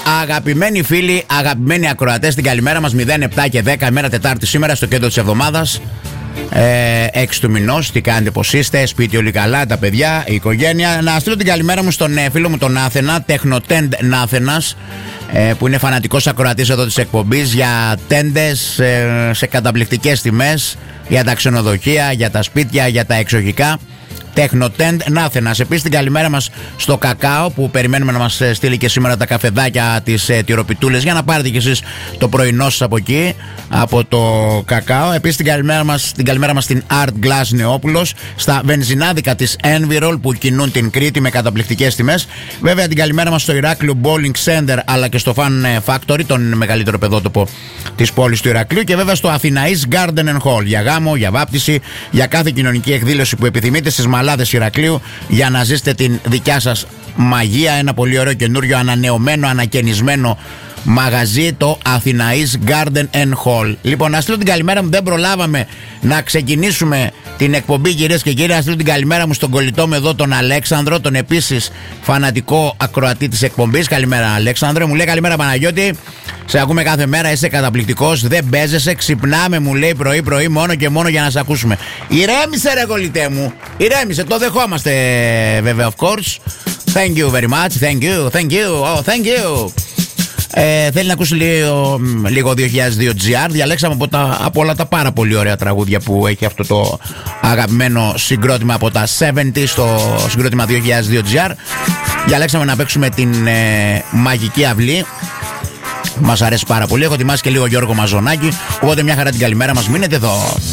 Αγαπημένοι φίλοι, αγαπημένοι ακροατές, την καλημέρα μας. 07 και 10, ημέρα Τετάρτη σήμερα, στο κέντρο της εβδομάδας. 6 του μηνός. Τι κάνετε, πως είστε, σπίτι όλοι καλά, τα παιδιά, η οικογένεια. Να στείλω την καλημέρα μου στον φίλο μου τον Άθενα, Τεχνοτέντ Νάθενας, που είναι φανατικός ακροατής εδώ της εκπομπής, για τέντες σε καταπληκτικές τιμές, για τα ξενοδοχεία, για τα σπίτια, για τα εξοχικά. Τεχνοτέντ Νάθενας. Επίσης την καλημέρα μας στο Κακάο, που περιμένουμε να μας στείλει και σήμερα τα καφεδάκια, τις τυροπιτούλες, για να πάρετε κι εσείς το πρωινό σας από εκεί, από το Κακάο. Επίσης την καλημέρα μας στην Art Glass Νεόπουλος, στα βενζινάδικα της Envirol που κινούν την Κρήτη με καταπληκτικές τιμές. Βέβαια την καλημέρα μας στο Ηράκλειο Bowling Center, αλλά και στο Fun Factory, τον μεγαλύτερο παιδότοπο της πόλης του Ηρακλείου, και βέβαια στο Αθηναής Garden and Hall, για γάμο, για βάπτιση, για κάθε κοινωνική εκδήλωση που επιθυμείτε, στις Μαλάδες Ηρακλείου, για να ζήσετε την δικιά σας μαγεία. Ένα πολύ ωραίο καινούριο ανανεωμένο, ανακαινισμένο μαγαζί, το Αθηναής Garden and Hall. Λοιπόν, να στείλω την καλημέρα μου, δεν προλάβαμε να ξεκινήσουμε την εκπομπή, κυρίες και κύριοι. Να στείλω την καλημέρα μου στον κολλητό μου εδώ, τον Αλέξανδρο, τον επίσης φανατικό ακροατή της εκπομπής. Καλημέρα, Αλέξανδρο. Μου λέει καλημέρα, Παναγιώτη. Σε ακούμε κάθε μέρα, είσαι καταπληκτικός, δεν παίζεσαι, ξυπνάμε, μου λέει πρωί-πρωί, μόνο και μόνο για να σε ακούσουμε. Ηρέμησε, ρε κολλητέ μου, ηρέμησε, το δεχόμαστε, βέβαια, of course. Thank you very much, thank you. Θέλει να ακούσει λίγο 2002 GR. Διαλέξαμε από όλα τα πάρα πολύ ωραία τραγούδια που έχει αυτό το αγαπημένο συγκρότημα από τα 70 στο συγκρότημα 2002 GR. Διαλέξαμε να παίξουμε την Μαγική Αυλή. Μας αρέσει πάρα πολύ. Έχω ετοιμάσει και λίγο Γιώργο Μαζονάκη. Οπότε μια χαρά την καλημέρα μας. Μείνετε εδώ.